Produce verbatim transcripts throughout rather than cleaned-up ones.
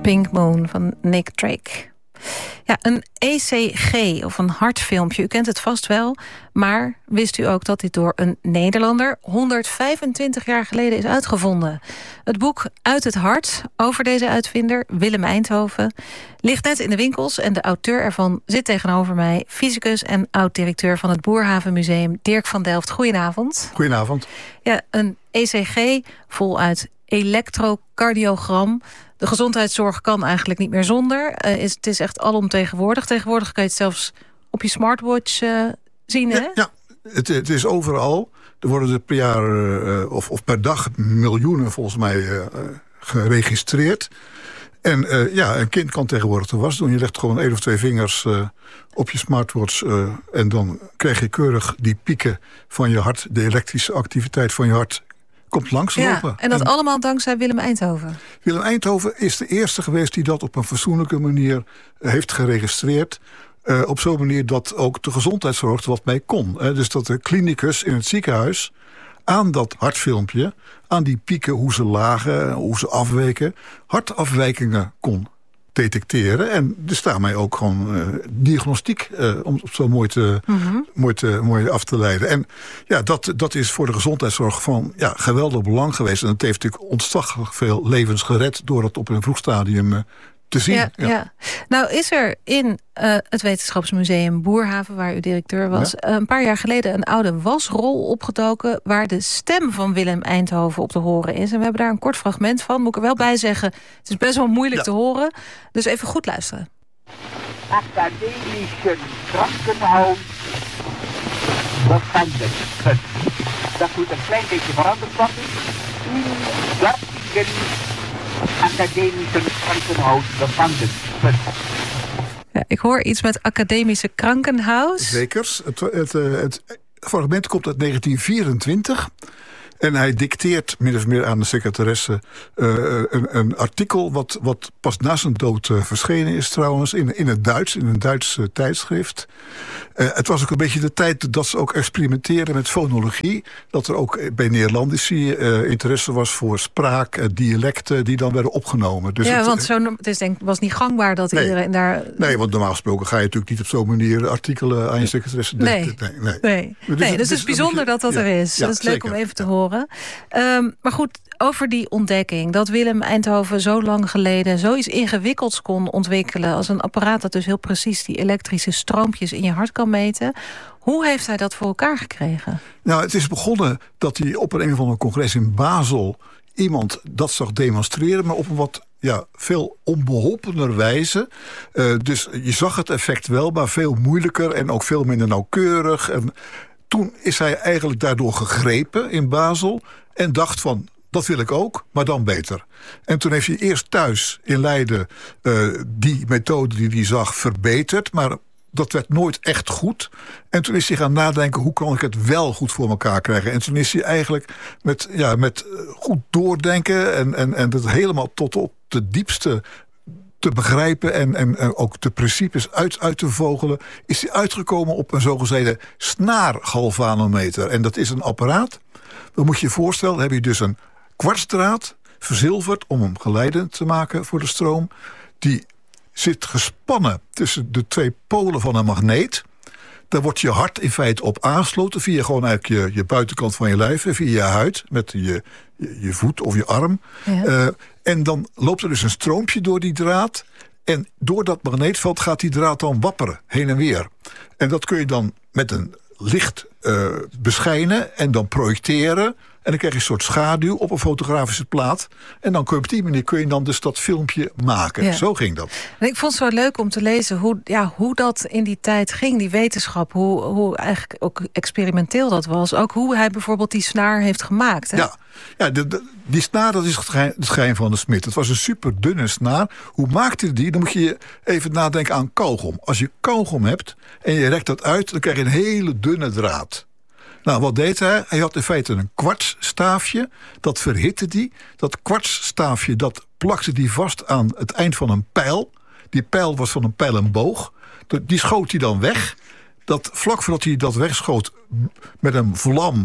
Pink Moon van Nick Drake. Ja, een E C G of een hartfilmpje, u kent het vast wel. Maar wist u ook dat dit door een Nederlander honderdvijfentwintig jaar geleden is uitgevonden? Het boek Uit het Hart over deze uitvinder, Willem Einthoven, ligt net in de winkels en de auteur ervan zit tegenover mij, fysicus en oud-directeur van het Boerhavenmuseum, Dirk van Delft. Goedenavond. Goedenavond. Ja, een E C G voluit elektrocardiogram. De gezondheidszorg kan eigenlijk niet meer zonder. Uh, is, het is echt alomtegenwoordig. Tegenwoordig kan je het zelfs op je smartwatch uh, zien, hè? Ja, ja. Het, het is overal. Er worden er per jaar uh, of, of per dag miljoenen volgens mij uh, geregistreerd. En uh, ja, een kind kan tegenwoordig de was doen. Je legt gewoon één of twee vingers uh, op je smartwatch uh, en dan krijg je keurig die pieken van je hart, de elektrische activiteit van je hart komt langslopen. Ja, en dat en allemaal dankzij Willem Einthoven. Willem Einthoven is de eerste geweest die dat op een fatsoenlijke manier heeft geregistreerd. Uh, op zo'n manier dat ook de gezondheidszorg er wat mee kon. Uh, dus dat de klinicus in het ziekenhuis aan dat hartfilmpje, aan die pieken, hoe ze lagen, hoe ze afweken, hartafwijkingen kon detecteren. En dus daarmee ook gewoon uh, diagnostiek, uh, om het zo mooi, te, mm-hmm. mooi, te, mooi af te leiden. En ja, dat, dat is voor de gezondheidszorg van ja, geweldig belang geweest. En het heeft natuurlijk ontzaglijk veel levens gered door het op een vroeg stadium uh, te zien. Ja, ja. Ja. Nou is er in uh, het Wetenschapsmuseum Boerhaven, waar u directeur was, ja. uh, een paar jaar geleden een oude wasrol opgedoken waar de stem van Willem Einthoven op te horen is. En we hebben daar een kort fragment van. Moet ik er wel bij zeggen, het is best wel moeilijk ja. te horen. Dus even goed luisteren. Academische krankenhuis bevanden. Dat moet een klein beetje veranderd worden. In Gartingen academische krankenhuis bevanden. Ja, ik hoor iets met academische krankenhuis. Zekers. Het, het, het, het fragment komt uit negentien vierentwintig. En hij dicteert min of meer aan de secretaresse uh, een, een artikel wat, wat pas na zijn dood uh, verschenen is trouwens in, in het Duits, in een Duits uh, tijdschrift. Uh, het was ook een beetje de tijd dat ze ook experimenteerden met fonologie. Dat er ook bij Nederlandici uh, interesse was voor spraak, uh, dialecten die dan werden opgenomen. Dus ja, het, want zo, het is denk, was niet gangbaar dat nee, iedereen daar... Nee, want normaal gesproken ga je natuurlijk niet op zo'n manier artikelen aan je secretaresse... Nee, nee, nee. nee. Dus, nee, dus het is bijzonder dat dat ja, er is. Ja, dat is leuk zeker. Om even te horen. Um, maar goed, over die ontdekking, dat Willem Einthoven zo lang geleden zoiets ingewikkelds kon ontwikkelen als een apparaat dat dus heel precies die elektrische stroompjes in je hart kan meten. Hoe heeft hij dat voor elkaar gekregen? Nou, het is begonnen dat hij op een, een of ander congres in Basel iemand dat zag demonstreren, maar op een wat ja, veel onbeholpener wijze. Uh, dus je zag het effect wel, maar veel moeilijker en ook veel minder nauwkeurig. En toen is hij eigenlijk daardoor gegrepen in Basel en dacht van, dat wil ik ook, maar dan beter. En toen heeft hij eerst thuis in Leiden uh, die methode die hij zag verbeterd, maar dat werd nooit echt goed. En toen is hij gaan nadenken, hoe kan ik het wel goed voor elkaar krijgen? En toen is hij eigenlijk met, ja, met goed doordenken en, en, en dat helemaal tot op de diepste te begrijpen en, en, en ook de principes uit, uit te vogelen, is hij uitgekomen op een zogezegde snaargalvanometer. En dat is een apparaat. Dan moet je je voorstellen, heb je dus een kwartsdraad verzilverd om hem geleidend te maken voor de stroom. Die zit gespannen tussen de twee polen van een magneet. Daar wordt je hart in feite op aangesloten via gewoon eigenlijk je, je buitenkant van je lijf, via je huid, met je, je, je voet of je arm. Ja. Uh, en dan loopt er dus een stroompje door die draad. En door dat magneetveld gaat die draad dan wapperen, heen en weer. En dat kun je dan met een licht uh, beschijnen en dan projecteren. En dan krijg je een soort schaduw op een fotografische plaat. En dan kun je op die manier kun je dan dus dat filmpje maken. Ja. Zo ging dat. En ik vond het zo leuk om te lezen hoe, ja, hoe dat in die tijd ging, die wetenschap. Hoe, hoe eigenlijk ook experimenteel dat was. Ook hoe hij bijvoorbeeld die snaar heeft gemaakt. Hè? Ja, ja de, de, die snaar, dat is het geheim, het geheim van de smid. Het was een super dunne snaar. Hoe maakte hij die? Dan moet je even nadenken aan kauwgom. Als je kauwgom hebt en je rekt dat uit, dan krijg je een hele dunne draad. Nou, wat deed hij? Hij had in feite een kwartsstaafje. Dat verhitte die. Dat kwartsstaafje, dat plakte die vast aan het eind van een pijl. Die pijl was van een pijl en boog. Die schoot hij dan weg. Dat, vlak voordat hij dat wegschoot met een vlam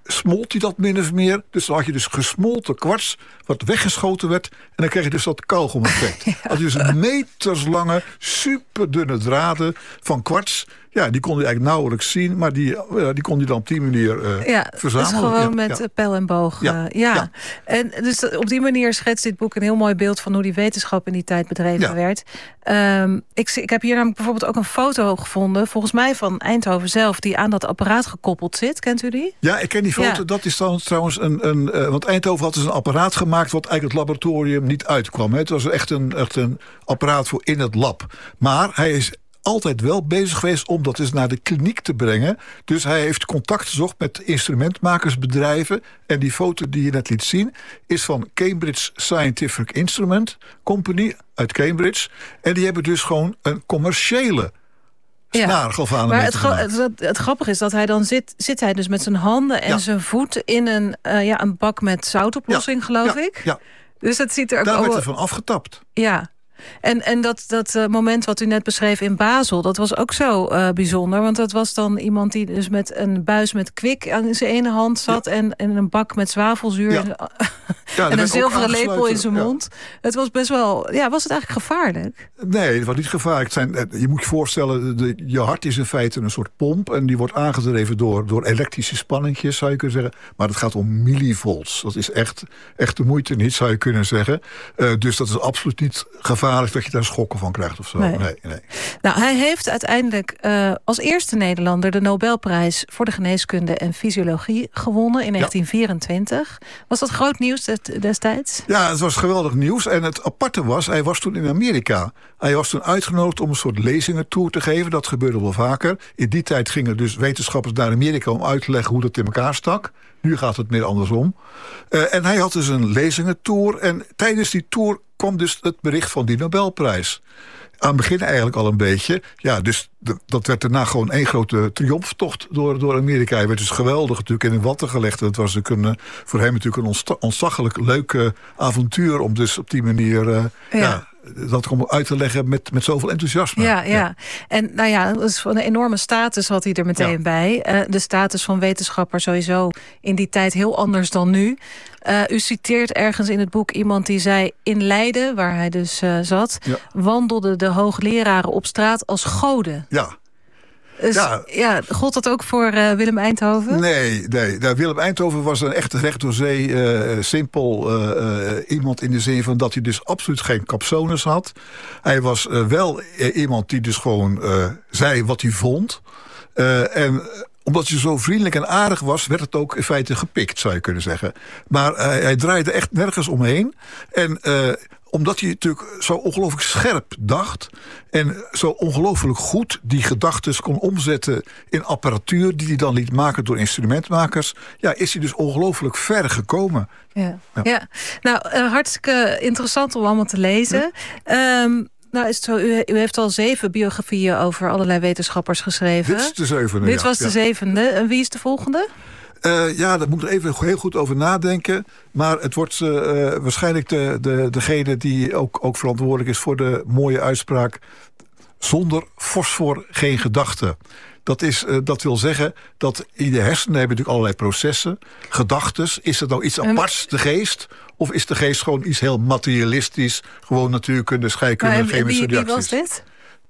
smolt hij dat min of meer. Dus dan had je dus gesmolten kwarts wat weggeschoten werd. En dan kreeg je dus dat kauwgom-effect. Ja. Had je dus een meterslange, superdunne draden van kwarts. Ja, die kon je eigenlijk nauwelijks zien. Maar die, ja, die kon je dan op die manier uh, ja, verzamelen. Dus gewoon ja, met ja. pijl en boog. Ja. Uh, ja. ja. En dus op die manier schetst dit boek een heel mooi beeld van hoe die wetenschap in die tijd bedreven ja. werd. Um, ik, ik heb hier namelijk bijvoorbeeld ook een foto gevonden, volgens mij van Eindhoven zelf, die aan dat apparaat gekoppeld zit. Kent u die? Ja, ik ken die foto. Ja. Dat is dan trouwens een... een uh, want Eindhoven had dus een apparaat gemaakt wat eigenlijk het laboratorium niet uitkwam. Hè. Het was echt een, echt een apparaat voor in het lab. Maar hij is altijd wel bezig geweest om dat eens naar de kliniek te brengen. Dus hij heeft contact gezocht met instrumentmakersbedrijven. En die foto die je net liet zien is van Cambridge Scientific Instrument Company uit Cambridge. En die hebben dus gewoon een commerciële snaargalvanometer maar het, gemaakt. Het, het, het grappige is dat hij dan zit, zit hij dus met zijn handen en ja. zijn voeten in een, uh, ja, een bak met zoutoplossing, ja. geloof ja. ik. Ja. Dus het ziet er ook Daar al... werd er van afgetapt. Ja. En, en dat, dat uh, moment wat u net beschreef in Basel, dat was ook zo uh, bijzonder. Want dat was dan iemand die dus met een buis met kwik aan zijn ene hand zat. Ja. En, en een bak met zwavelzuur. Ja. En, ja, en een zilveren lepel in zijn mond. Ja. Het was best wel... Ja, was het eigenlijk gevaarlijk? Nee, het was niet gevaarlijk. Het zijn, je moet je voorstellen, de, je hart is in feite een soort pomp. En die wordt aangedreven door, door elektrische spanningjes, zou je kunnen zeggen. Maar het gaat om millivolts. Dat is echt, echt de moeite niet, zou je kunnen zeggen. Uh, dus dat is absoluut niet gevaarlijk dat je daar schokken van krijgt of zo. Nee. Nee, nee. Nou, hij heeft uiteindelijk uh, als eerste Nederlander de Nobelprijs voor de geneeskunde en fysiologie gewonnen in negentien vierentwintig. Ja. Was dat groot nieuws destijds? Ja, het was geweldig nieuws. En het aparte was, hij was toen in Amerika. Hij was toen uitgenodigd om een soort lezingentour te geven. Dat gebeurde wel vaker. In die tijd gingen dus wetenschappers naar Amerika om uit te leggen hoe dat in elkaar stak. Nu gaat het meer andersom. Uh, en hij had dus een lezingentour. En tijdens die tour kwam dus het bericht van die Nobelprijs. Aan het begin eigenlijk al een beetje. Ja, dus de, dat werd daarna gewoon één grote triomftocht door, door Amerika. Hij werd dus geweldig natuurlijk in de watten gelegd. Het was natuurlijk een, voor hem natuurlijk een onsta- ontzaglijk leuke avontuur om dus op die manier Uh, ja. Ja, dat om uit te leggen met, met zoveel enthousiasme. Ja, ja, ja. En nou ja, dus een enorme status had hij er meteen ja. bij. Uh, de status van wetenschapper sowieso in die tijd heel anders dan nu. Uh, u citeert ergens in het boek iemand die zei, in Leiden, waar hij dus uh, zat, ja. wandelden de hoogleraren op straat als goden. Ja. Dus, ja. ja, gold dat ook voor uh, Willem Einthoven? Nee, nee. Nou, Willem Einthoven was een echt recht door zee, uh, simpel uh, uh, iemand in de zin van dat hij dus absoluut geen capsones had. Hij was uh, wel uh, iemand die dus gewoon uh, zei wat hij vond. Uh, en omdat hij zo vriendelijk en aardig was, werd het ook in feite gepikt, zou je kunnen zeggen. Maar uh, hij draaide echt nergens omheen. En Uh, omdat hij natuurlijk zo ongelooflijk scherp dacht en zo ongelooflijk goed die gedachten kon omzetten in apparatuur die hij dan liet maken door instrumentmakers, ja, is hij dus ongelooflijk ver gekomen. Ja, ja. ja. Nou, uh, hartstikke interessant om allemaal te lezen. Ja. Um, Nou is het zo, u, u heeft al zeven biografieën over allerlei wetenschappers geschreven. Dit is de zevende, Dit ja. was de ja. zevende. En wie is de volgende? Uh, ja, daar moet ik even heel goed over nadenken. Maar het wordt uh, waarschijnlijk de, de, degene die ook, ook verantwoordelijk is voor de mooie uitspraak: zonder fosfor geen gedachte. Dat, is, uh, dat wil zeggen dat in de hersenen hebben natuurlijk allerlei processen, gedachtes. Is het nou iets aparts, de geest? Of is de geest gewoon iets heel materialistisch, gewoon natuurkunde, scheikunde, maar, chemische wie, reacties? Wie was dit?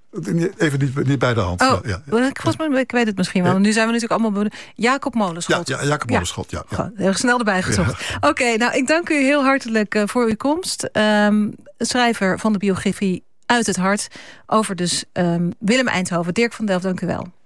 Even niet, niet bij de hand. Oh, ja, ja. Ik, was, ik weet het misschien wel. Ja. Nu zijn we natuurlijk allemaal... Jacob Molenschot. Ja, ja Jacob Molenschot, ja. ja. ja. Goed, snel erbij gezocht. Ja. Oké, okay, nou, ik dank u heel hartelijk uh, voor uw komst. Um, schrijver van de biografie Uit het Hart over dus um, Willem Einthoven. Dirk van Delft, dank u wel.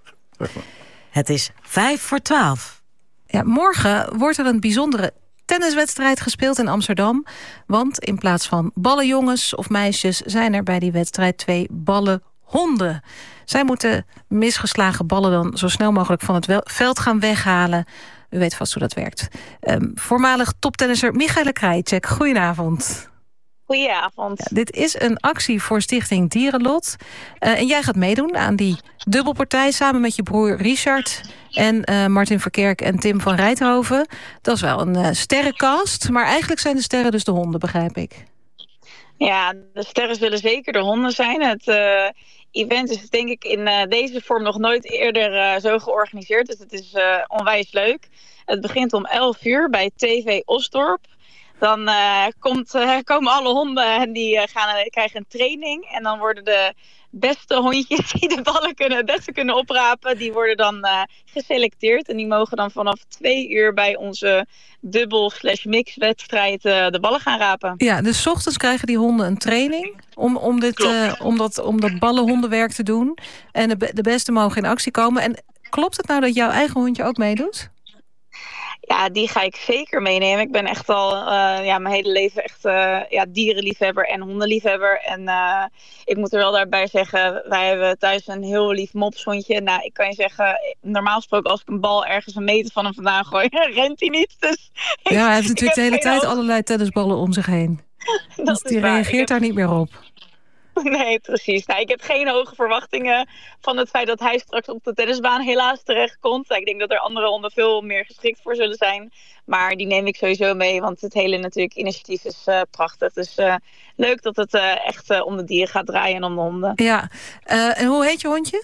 Het is vijf voor twaalf. Ja, morgen wordt er een bijzondere tenniswedstrijd gespeeld in Amsterdam. Want in plaats van ballenjongens of meisjes zijn er bij die wedstrijd twee ballenhonden. Zij moeten misgeslagen ballen dan zo snel mogelijk van het veld gaan weghalen. U weet vast hoe dat werkt. Um, voormalig toptennisser Michaela Krajicek, goedenavond. Goedenavond. Ja, dit is een actie voor Stichting Dierenlot. Uh, en jij gaat meedoen aan die dubbelpartij samen met je broer Richard en uh, Martin Verkerk en Tim van Rijthoven. Dat is wel een uh, sterrencast, maar eigenlijk zijn de sterren dus de honden, begrijp ik. Ja, de sterren zullen zeker de honden zijn. Het uh, event is denk ik in uh, deze vorm nog nooit eerder uh, zo georganiseerd. Dus het is uh, onwijs leuk. Het begint om elf uur bij T V Osdorp. Dan uh, komt, uh, komen alle honden en die uh, gaan, uh, krijgen een training. En dan worden de beste hondjes die de ballen kunnen, het beste kunnen oprapen, die worden dan uh, geselecteerd. En die mogen dan vanaf twee uur bij onze dubbel slash mix wedstrijd uh, de ballen gaan rapen. Ja, dus 's ochtends krijgen die honden een training om, om, dit, uh, om, dat, om dat ballenhondenwerk te doen. En de, de beste mogen in actie komen. En klopt het nou dat jouw eigen hondje ook meedoet? Ja, die ga ik zeker meenemen. Ik ben echt al uh, ja, mijn hele leven echt uh, ja, dierenliefhebber en hondenliefhebber. En uh, ik moet er wel daarbij zeggen, wij hebben thuis een heel lief mopshondje. Nou, ik kan je zeggen, normaal gesproken als ik een bal ergens een meter van hem vandaan gooi, rent hij niet. Dus ja, hij heeft natuurlijk de hele tijd hoofd. allerlei tennisballen om zich heen. Dus die reageert heb... daar niet meer op. Nee, precies. Nou, ik heb geen hoge verwachtingen van het feit dat hij straks op de tennisbaan helaas terechtkomt. Ik denk dat er andere honden veel meer geschikt voor zullen zijn. Maar die neem ik sowieso mee, want het hele natuurlijk initiatief is uh, prachtig. Dus uh, leuk dat het uh, echt uh, om de dieren gaat draaien en om de honden. Ja, uh, en hoe heet je hondje?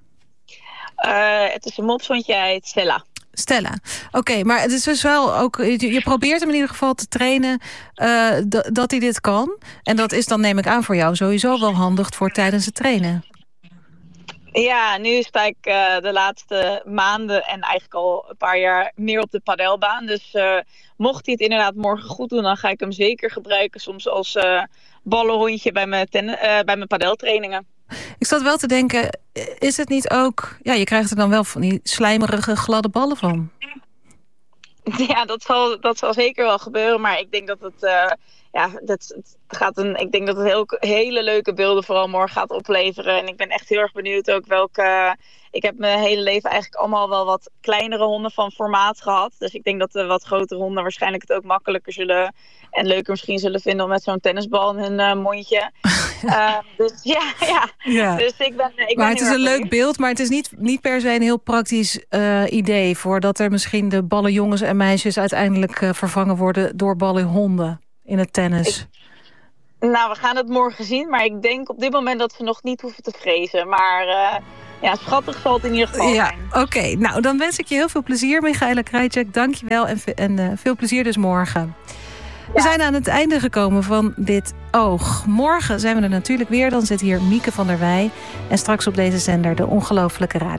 Uh, het is een mopshondje, hij heet Stella. Stella. Oké, okay, maar het is dus wel ook, je probeert hem in ieder geval te trainen uh, d- dat hij dit kan. En dat is dan, neem ik aan, voor jou sowieso wel handig voor tijdens het trainen. Ja, nu sta ik uh, de laatste maanden en eigenlijk al een paar jaar meer op de padelbaan. Dus uh, mocht hij het inderdaad morgen goed doen, dan ga ik hem zeker gebruiken. Soms als uh, ballenhondje bij mijn, ten- uh, bij mijn padeltrainingen. Ik zat wel te denken, is het niet ook... Ja, je krijgt er dan wel van die slijmerige, gladde ballen van. Ja, dat zal, dat zal zeker wel gebeuren. Maar ik denk dat het... Uh, ja, dat, het gaat een, ik denk dat het heel, hele leuke beelden vooral morgen gaat opleveren. En ik ben echt heel erg benieuwd ook welke... Ik heb mijn hele leven eigenlijk allemaal wel wat kleinere honden van formaat gehad. Dus ik denk dat de wat grotere honden waarschijnlijk het ook makkelijker zullen... en leuker misschien zullen vinden om met zo'n tennisbal in hun uh, mondje. uh, dus ja, ja. ja. Dus ik ben, ik maar ben het is een leuk benieuwd. beeld, maar het is niet, niet per se een heel praktisch uh, idee... voordat er misschien de ballenjongens en meisjes uiteindelijk uh, vervangen worden... door ballenhonden in het tennis. Ik, nou, we gaan het morgen zien. Maar ik denk op dit moment dat ze nog niet hoeven te vrezen. Maar... Uh, Ja, schattig zal het in ieder geval ja, zijn. Oké, okay. Nou, dan wens ik je heel veel plezier, Michaela Krajicek. Dank je wel en, en uh, veel plezier dus morgen. Ja. We zijn aan het einde gekomen van dit Oog. Morgen zijn we er natuurlijk weer. Dan zit hier Mieke van der Wij. En straks op deze zender de Ongelooflijke Radio.